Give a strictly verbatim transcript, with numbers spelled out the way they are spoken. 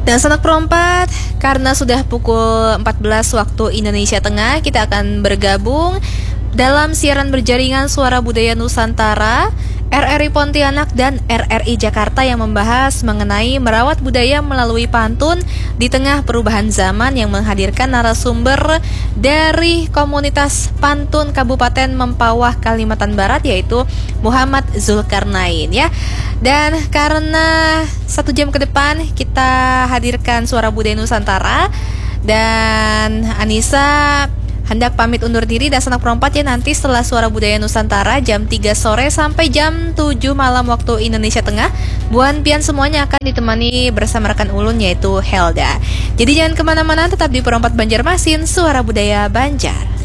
Dan sanak perempat, karena sudah pukul empat belas waktu Indonesia Tengah, kita akan bergabung dalam siaran berjaringan Suara Budaya Nusantara R R I Pontianak dan R R I Jakarta yang membahas mengenai merawat budaya melalui pantun di tengah perubahan zaman, yang menghadirkan narasumber dari komunitas pantun Kabupaten Mempawah, Kalimantan Barat, yaitu Muhammad Zulkarnain ya. Dan karena satu jam ke depan kita hadirkan Suara Budaya Nusantara, dan Anissa hendak pamit undur diri dan sanak perempat ya, nanti setelah Suara Budaya Nusantara jam tiga sore sampai jam tujuh malam waktu Indonesia Tengah, Buan Pian semuanya akan ditemani bersama rekan ulun yaitu Helda. Jadi jangan kemana-mana, tetap di Perempat Banjarmasin, Suara Budaya Banjar.